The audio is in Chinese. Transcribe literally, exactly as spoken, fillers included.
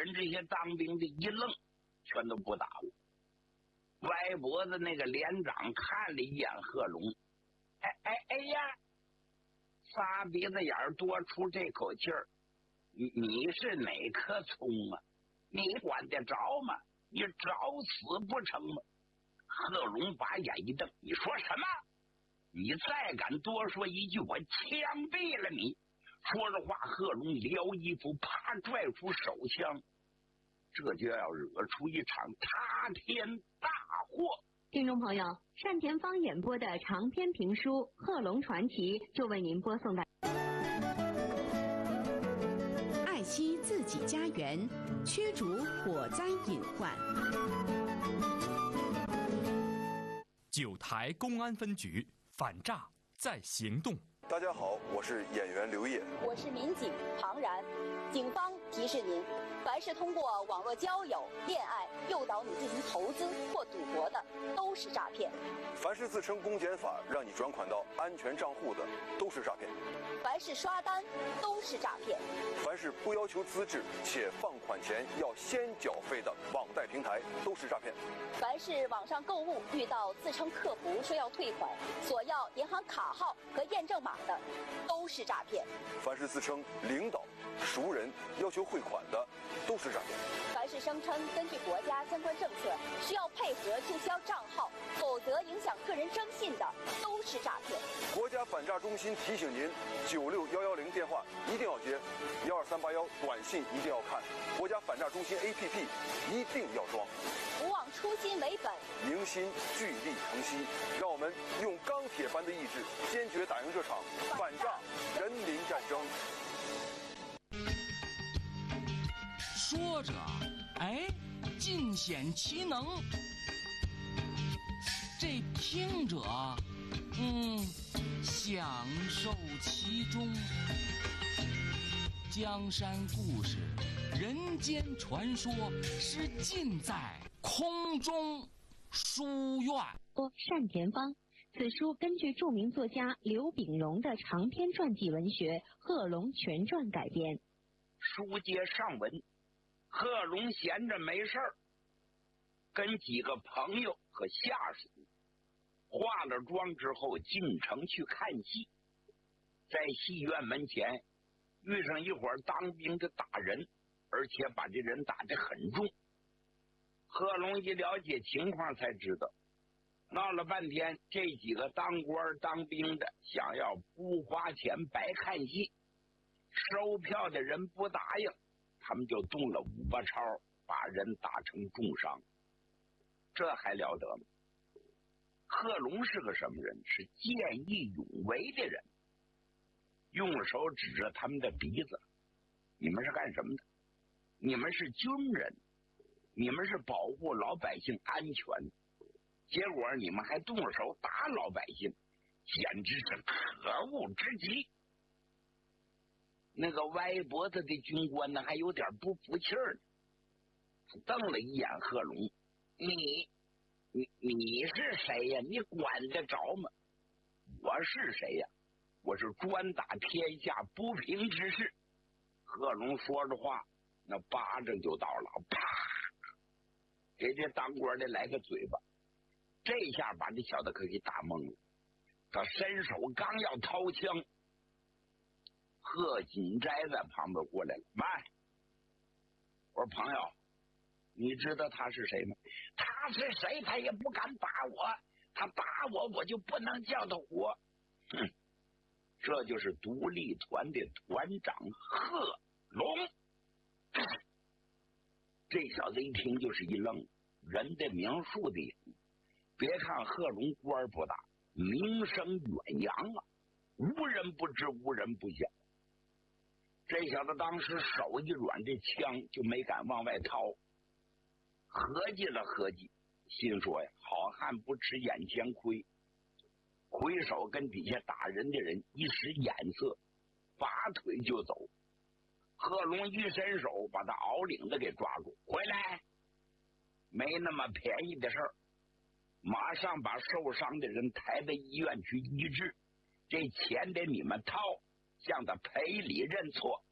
人这些当兵的一愣，全都不打了。歪脖子那个连长看了一眼贺龙，哎哎哎呀，仨鼻子眼儿多出这口气儿，你你是哪棵葱啊？你管得着吗？你找死不成吗？贺龙把眼一瞪，你说什么？你再敢多说一句，我枪毙了你！说着话，贺龙撩衣服，啪拽出手枪，这就要惹出一场塌天大祸。 听众朋友，单田芳演播的长篇评书《贺龙传奇》就为您播送到。 爱惜自己家园，驱逐火灾隐患。 九台公安分局反诈在行动。 大家好，我是演员刘烨， 我是民警庞然。警方提示您，凡是通过网络交友、恋爱诱导你进行投资或赌博的，都是诈骗； 凡是自称公检法让你转款到安全账户的，都是诈骗； 凡是刷单，都是诈骗； 凡是不要求资质且放款前要先缴费的网贷平台，都是诈骗； 凡是网上购物遇到自称客服说要退款，索要银行卡号和验证码的，都是诈骗； 凡是自称领导、熟人要求汇款的，都是诈骗； 凡是声称根据国家相关政策需要配合注销账号，否则影响个人征信的，都是诈骗。 国家反诈中心提醒您：九六一一零电话一定要接，一二三八幺短信一定要看，国家反诈中心 A P P 一定要装。 不忘初心为本， 凝心聚力同心，让我们用钢铁般的意志，坚决打赢这场反诈人民战争。 说着，哎，尽显其能；这听着，嗯，享受其中。江山故事、人间传说，是尽在空中书院。 单田芳，此书根据著名作家刘秉荣的长篇传记文学《贺龙全传》改编。 书接上文，贺龙闲着没事儿，跟几个朋友和下属化了妆之后进城去看戏，在戏院门前遇上一伙当兵的打人，而且把这人打得很重。贺龙一了解情况才知道，闹了半天这几个当官当兵的想要不花钱白看戏，收票的人不答应，他们就动了五八超，把人打成重伤。这还了得吗？贺龙是个什么人？是见义勇为的人，用手指着他们的鼻子，你们是干什么的？你们是军人，你们是保护老百姓安全，结果你们还动手打老百姓，简直是可恶之极。那个歪脖子的军官呢，还有点不服气儿呢，他瞪了一眼贺龙，你你你是谁呀？你管得着吗？我是谁呀？我是专打天下不平之事。贺龙说着话，那巴掌就到了，啪，给这当官的来个嘴巴，这下把这小子可给打懵了。他伸手刚要掏枪，贺锦斋在旁边过来了，慢！我说朋友，你知道他是谁吗？他是谁？他也不敢打我，他打我，我就不能叫他活。哼，这就是独立团的团长贺龙。这小子一听就是一愣，人的名树的影。别看贺龙官不大，名声远扬啊，无人不知，无人不晓。这小子当时手一软，这枪就没敢往外掏，合计了合计，心说呀，好汉不吃眼前亏，回手跟底下打人的人一使眼色，拔腿就走。贺龙一伸手把他袄领子给抓住，回来，没那么便宜的事儿，马上把受伤的人抬到医院去医治，这钱得你们掏，向他赔礼认错。